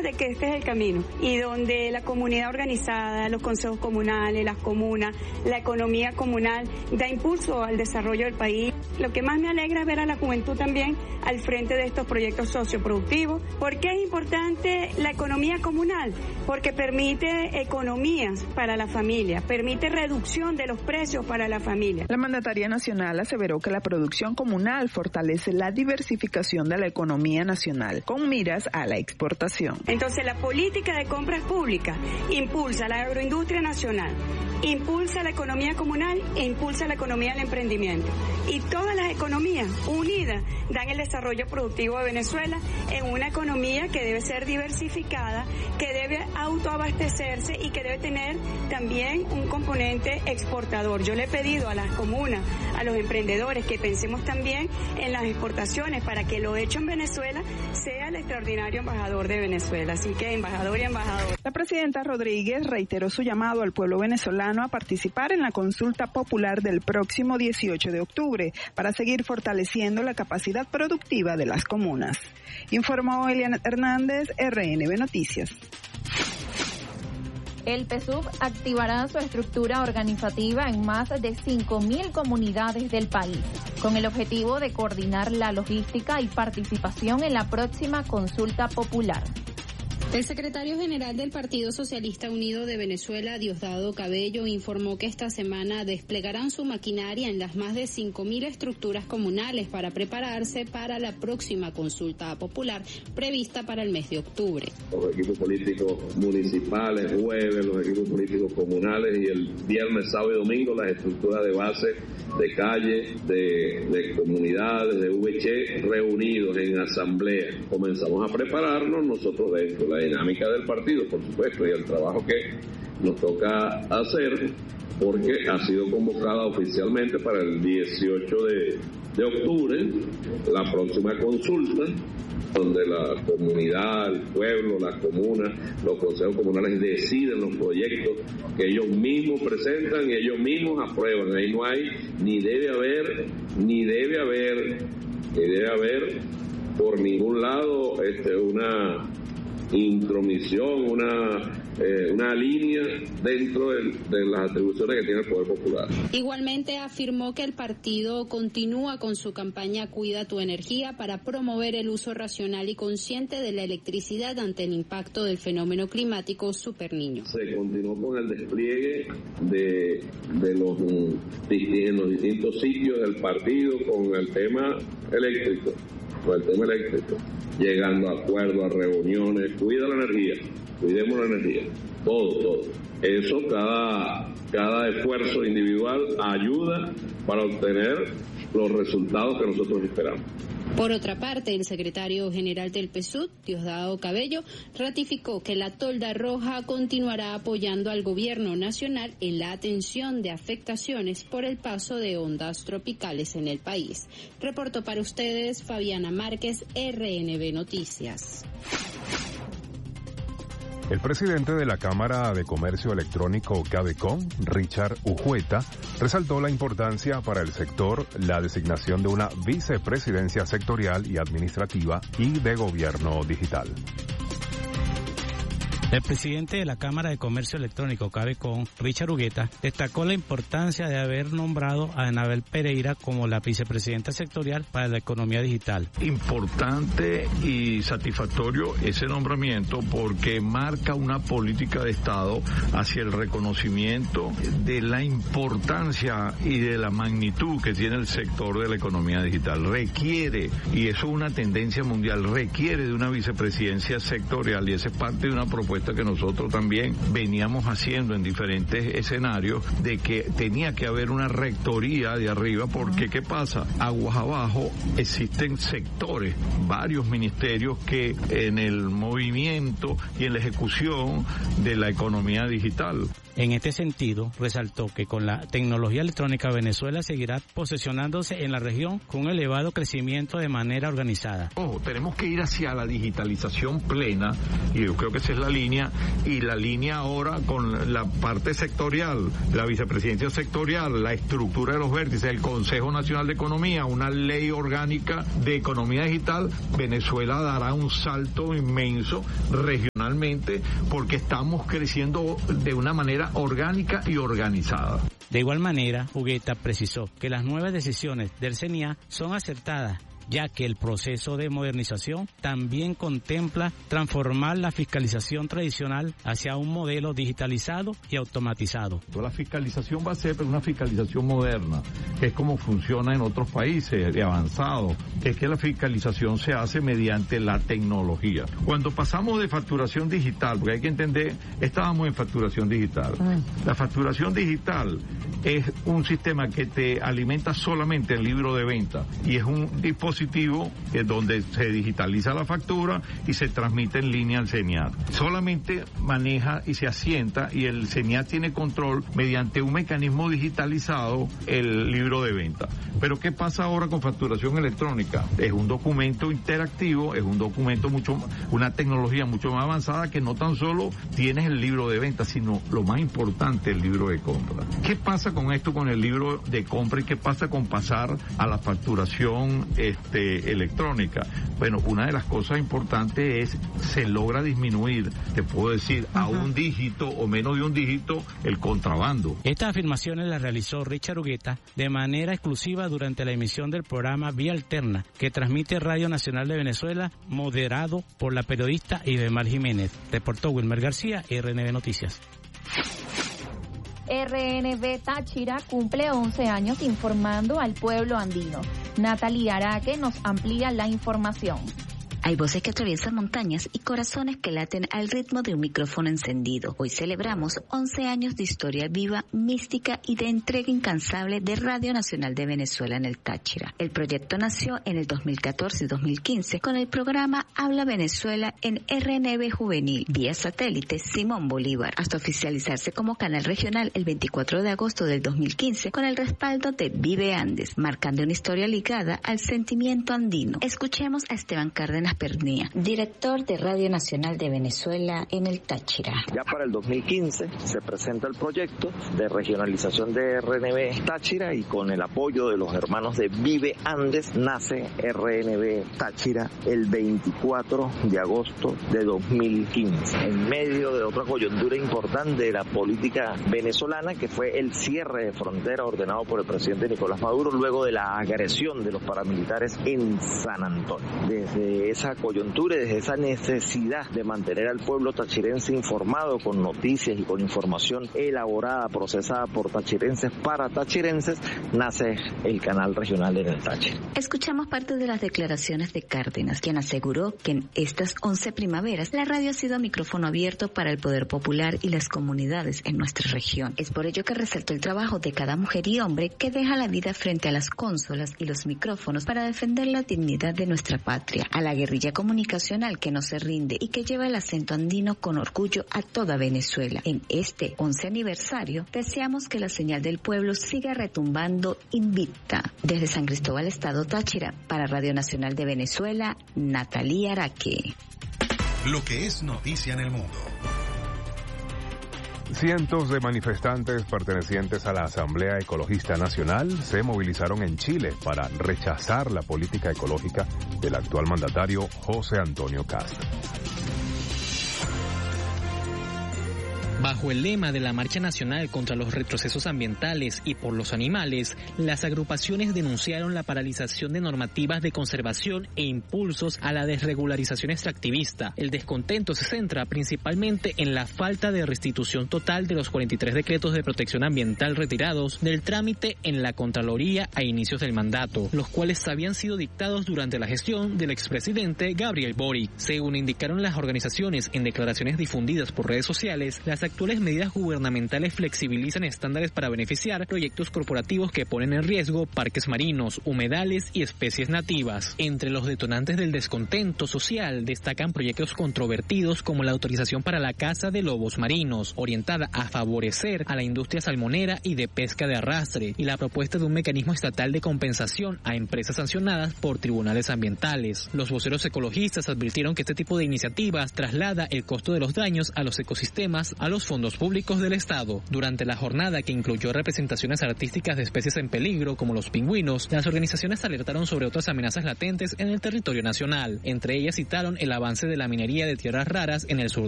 de que este es el camino y donde la comunidad organizada, los consejos comunales, las comunas, la economía comunal da impulso al desarrollo del país. Lo que más me alegra es ver a la juventud también al frente de estos proyectos socioproductivos. ¿Por qué es importante la economía comunal? Porque permite economías para la familia, permite reducción de los precios para la familia. La mandataria nacional aseveró que la producción comunal fortalece la diversificación de la economía nacional, con miras a la exportación. Entonces, la política de compras públicas impulsa la agroindustria nacional, impulsa la economía comunal e impulsa la economía del emprendimiento. Y todas las economías unidas dan el desarrollo productivo de Venezuela en una economía que debe ser diversificada, que debe autoabastecerse y que debe tener también un componente exportador. Yo le he pedido a las comunas, a los emprendedores, que pensemos también en las exportaciones para que lo hecho en Venezuela sea el extraordinario embajador de Venezuela. Así que embajador y embajador. La presidenta Rodríguez reiteró su llamado al pueblo venezolano a participar en la consulta popular del próximo 18 de octubre para seguir fortaleciendo la capacidad productiva de las comunas. Informó Eliana Hernández, RNB Noticias. El PSUV activará su estructura organizativa en más de 5.000 comunidades del país, con el objetivo de coordinar la logística y participación en la próxima consulta popular. El secretario general del Partido Socialista Unido de Venezuela, Diosdado Cabello, informó que esta semana desplegarán su maquinaria en las más de 5.000 estructuras comunales para prepararse para la próxima consulta popular prevista para el mes de octubre. Los equipos políticos municipales, jueves, los equipos políticos comunales y el viernes, sábado y domingo las estructuras de base, de calle, de comunidades, de VC, reunidos en asamblea. Comenzamos a prepararnos nosotros dentro de la dinámica del partido, por supuesto, y el trabajo que nos toca hacer, porque ha sido convocada oficialmente para el 18 de octubre, la próxima consulta, donde la comunidad, el pueblo, las comunas, los consejos comunales deciden los proyectos que ellos mismos presentan y ellos mismos aprueban. Ahí no hay, ni debe haber por ningún lado una intromisión, una línea dentro de las atribuciones que tiene el Poder Popular. Igualmente afirmó que el partido continúa con su campaña Cuida tu energía para promover el uso racional y consciente de la electricidad ante el impacto del fenómeno climático Super Niño. Se continuó con el despliegue de los distintos sitios del partido con el tema eléctrico. Llegando a acuerdos, a reuniones, cuidemos la energía, todo. Eso, cada esfuerzo individual ayuda para obtener los resultados que nosotros esperamos. Por otra parte, el secretario general del PSUV, Diosdado Cabello, ratificó que la tolda roja continuará apoyando al gobierno nacional en la atención de afectaciones por el paso de ondas tropicales en el país. Reportó para ustedes Fabiana Márquez, RNB Noticias. El presidente de la Cámara de Comercio Electrónico CABECOM, Richard Ujueta, resaltó la importancia para el sector la designación de una vicepresidencia sectorial y administrativa y de gobierno digital. El presidente de la Cámara de Comercio Electrónico, CABECOM, Richard Ujueta, destacó la importancia de haber nombrado a Anabel Pereira como la vicepresidenta sectorial para la economía digital. Importante y satisfactorio ese nombramiento porque marca una política de Estado hacia el reconocimiento de la importancia y de la magnitud que tiene el sector de la economía digital. Requiere, y eso es una tendencia mundial, requiere de una vicepresidencia sectorial y esa es parte de una propuesta que nosotros también veníamos haciendo en diferentes escenarios de que tenía que haber una rectoría de arriba porque ¿qué pasa? Aguas abajo existen sectores, varios ministerios que en el movimiento y en la ejecución de la economía digital. En este sentido, resaltó que con la tecnología electrónica Venezuela seguirá posicionándose en la región con un elevado crecimiento de manera organizada. Tenemos que ir hacia la digitalización plena y yo creo que esa es la línea línea, y la línea ahora con la parte sectorial, la vicepresidencia sectorial, la estructura de los vértices, el Consejo Nacional de Economía, una ley orgánica de economía digital, Venezuela dará un salto inmenso regionalmente porque estamos creciendo de una manera orgánica y organizada. De igual manera, Hugueta precisó que las nuevas decisiones del CENIA son acertadas, ya que el proceso de modernización también contempla transformar la fiscalización tradicional hacia un modelo digitalizado y automatizado. La fiscalización va a ser una fiscalización moderna, que es como funciona en otros países de avanzados, es que la fiscalización se hace mediante la tecnología. Cuando pasamos de facturación digital, porque hay que entender, estábamos en facturación digital. La facturación digital es un sistema que te alimenta solamente el libro de venta y es un dispositivo donde se digitaliza la factura y se transmite en línea al CENIAT. Solamente maneja y se asienta, y el CENIAT tiene control mediante un mecanismo digitalizado el libro de venta. Pero ¿qué pasa ahora con facturación electrónica? Es un documento interactivo, es un documento una tecnología mucho más avanzada, que no tan solo tienes el libro de venta, sino lo más importante, el libro de compra. ¿Qué pasa con esto, con el libro de compra, y qué pasa con pasar a la facturación electrónica? Bueno, una de las cosas importantes es se logra disminuir, te puedo decir, a un dígito o menos de un dígito el contrabando. Estas afirmaciones las realizó Richard Hugueta de manera exclusiva durante la emisión del programa Vía Alterna, que transmite Radio Nacional de Venezuela, moderado por la periodista Ibemar Jiménez. Reportó Wilmer García, RNB Noticias. RNB Táchira cumple 11 años informando al pueblo andino. Natalia Araque nos amplía la información. Hay voces que atraviesan montañas y corazones que laten al ritmo de un micrófono encendido. Hoy celebramos 11 años de historia viva, mística y de entrega incansable de Radio Nacional de Venezuela en el Táchira. El proyecto nació en el 2014 y 2015 con el programa Habla Venezuela en RNB Juvenil, vía satélite Simón Bolívar, hasta oficializarse como canal regional el 24 de agosto del 2015 con el respaldo de Vive Andes, marcando una historia ligada al sentimiento andino. Escuchemos a Esteban Cárdenas Pernía, director de Radio Nacional de Venezuela en el Táchira. Ya para el 2015 se presenta el proyecto de regionalización de RNB Táchira, y con el apoyo de los hermanos de Vive Andes nace RNB Táchira el 24 de agosto de 2015, en medio de otra coyuntura importante de la política venezolana, que fue el cierre de frontera ordenado por el presidente Nicolás Maduro luego de la agresión de los paramilitares en San Antonio. Desde esa coyuntura y desde esa necesidad de mantener al pueblo tachirense informado con noticias y con información elaborada, procesada por tachirenses para tachirenses, nace el canal regional en el Táchira. Escuchamos parte de las declaraciones de Cárdenas, quien aseguró que en estas 11 primaveras la radio ha sido micrófono abierto para el poder popular y las comunidades en nuestra región. Es por ello que resaltó el trabajo de cada mujer y hombre que deja la vida frente a las consolas y los micrófonos para defender la dignidad de nuestra patria, a la guerrilla comunicacional que no se rinde y que lleva el acento andino con orgullo a toda Venezuela. En este 11 aniversario, deseamos que la señal del pueblo siga retumbando invicta. Desde San Cristóbal, Estado Táchira, para Radio Nacional de Venezuela, Natalia Araque. Lo que es noticia en el mundo. Cientos de manifestantes pertenecientes a la Asamblea Ecologista Nacional se movilizaron en Chile para rechazar la política ecológica del actual mandatario José Antonio Kast. Bajo el lema de la Marcha Nacional contra los retrocesos ambientales y por los animales, las agrupaciones denunciaron la paralización de normativas de conservación e impulsos a la desregularización extractivista. El descontento se centra principalmente en la falta de restitución total de los 43 decretos de protección ambiental retirados del trámite en la Contraloría a inicios del mandato, los cuales habían sido dictados durante la gestión del expresidente Gabriel Boric. Según indicaron las organizaciones en declaraciones difundidas por redes sociales, las actuaciones actuales medidas gubernamentales flexibilizan estándares para beneficiar proyectos corporativos que ponen en riesgo parques marinos, humedales y especies nativas. Entre los detonantes del descontento social destacan proyectos controvertidos como la autorización para la caza de lobos marinos, orientada a favorecer a la industria salmonera y de pesca de arrastre, y la propuesta de un mecanismo estatal de compensación a empresas sancionadas por tribunales ambientales. Los voceros ecologistas advirtieron que este tipo de iniciativas traslada el costo de los daños a los ecosistemas a los fondos públicos del Estado. Durante la jornada, que incluyó representaciones artísticas de especies en peligro como los pingüinos, las organizaciones alertaron sobre otras amenazas latentes en el territorio nacional. Entre ellas citaron el avance de la minería de tierras raras en el sur